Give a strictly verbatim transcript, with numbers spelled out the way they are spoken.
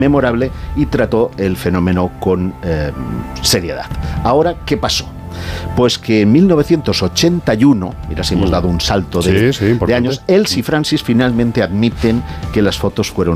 memorable y trató el fenómeno con eh, seriedad. Ahora, ¿qué pasó? Pues que en mil novecientos ochenta y uno, mira si hemos dado un salto de, sí, sí, de años, Els y Francis finalmente admiten que las fotos fueron